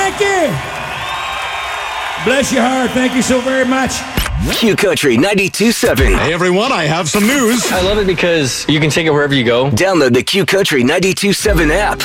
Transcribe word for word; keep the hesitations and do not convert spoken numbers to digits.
Thank you. Bless your heart. Thank you so very much. Q Country ninety-two point seven. Hey everyone, I have some news. I love it because you can take it wherever you go. Download the Q Country ninety-two point seven app.